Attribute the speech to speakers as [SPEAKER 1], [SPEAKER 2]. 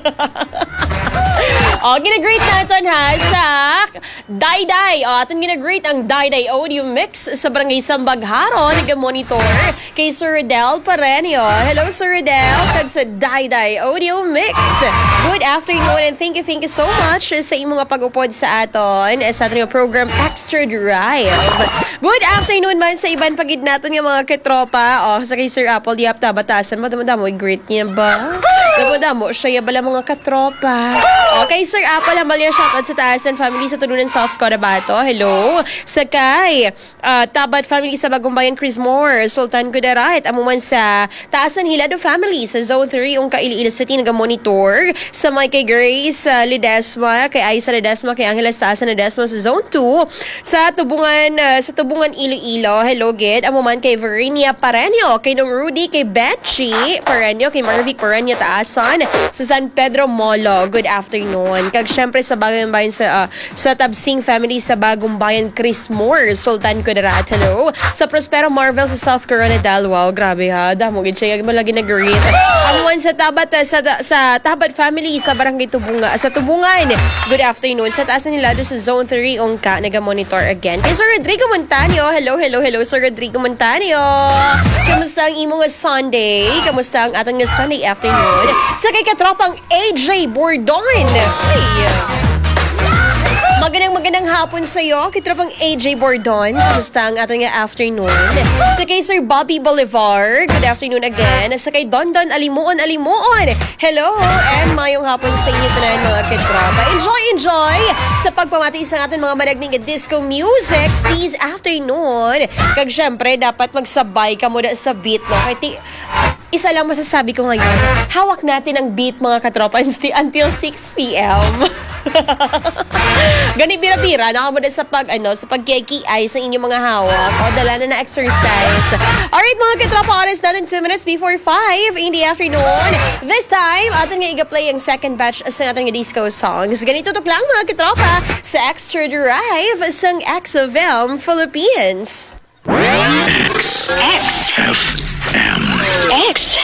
[SPEAKER 1] Gina-greet natin ha sa Dayday. Atin gina-greet ang Dayday Audio Mix sa Barangay Sambagharon. Nag-monitor kay Sir Rodel Parenio. Hello, Sir Rodel. Kag sa Dayday Audio Mix. Good afternoon and thank you so much sa imong pag-upod sa aton sa ating program Extra Drive. Good afternoon man sa iban pagid natin ng mga ketropa. Sa kay Sir Apple, di apta batasan. Madamo greet niya ba? Madamo siya bala mga ketropa. Okay, Sir Apple, hambal niya shoutout sa Taasan family sa Tununan South Cotabato. Hello. Sakay, Tabat family sa Bagong Bayan, Chris Moore, Sultan Kudarat, amuman sa Taasan Hilado family sa Zone 3, Ungka Iloilo City, nagamonitor. Sa may kay Grace Ledesma, kay Aisa Ledesma, kay Angeles Taasan Ledesma sa Zone 2. Sa Tubungan Iloilo, hello, Gid. Amuman kay Verinia Parenio, kay Dong Rudy, kay Betchy Parenio, kay Marvic Parenio Taasan, sa San Pedro Molo. Good afternoon. Kag syempre sa Bagong Bayan sa Tabsing family sa Bagong Bayan, Chris Moore, Sultan Kudarat. Hello. Sa Prospero Marvel sa South Coronadal. Wow, grabe ha. Damo gid siya mo lagi nag-greet. Amuan sa Tabat sa Tabat family sa Barangay Tubungan. Good afternoon. Sa Taasan Hilado sa Zone 3 Ungka naga-monitor again. Kay Sir Rodrigo Montaño. Hello, Sir Rodrigo Montaño. Kamusta ang imong Sunday? Kamusta ang atong Sunday afternoon? Sa kay katropang AJ Bordon. Magandang hapon sa iyo, kitropang AJ Bordon. Kamusta ang ating afternoon? Sa kay Sir Bobby Bolivar, good afternoon again. Sa kay Don Alimuon. Hello, and mayong hapon sa inyo tonight mga kitropa. Enjoy sa pagpamati sa ating mga managning disco music this afternoon. Kag syempre, dapat magsabay ka muna sa beat, no? Kaya isa lang masasabi ko ngayon, hawak natin ang beat mga katropa until 6 p.m. Gani bira-bira, nakamuna sa pagkikiay sa inyong mga hawak o dala na exercise. Alright mga katropa, oras natin 2 minutes before 5 in the afternoon. This time, atin nga i-play ang second batch sa ating disco songs. Ganito tuk lang mga katropa sa Extra Drive sa XFM Philippines.
[SPEAKER 2] XFM.